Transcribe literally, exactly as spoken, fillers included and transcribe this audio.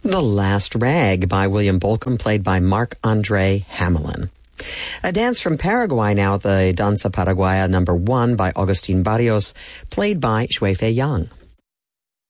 The Last Rag by William Bolcom, played by Marc-Andre Hamelin. A dance from Paraguay now, the Danza Paraguaya number one by Agustin Barrios, played by Xue Fei Yang.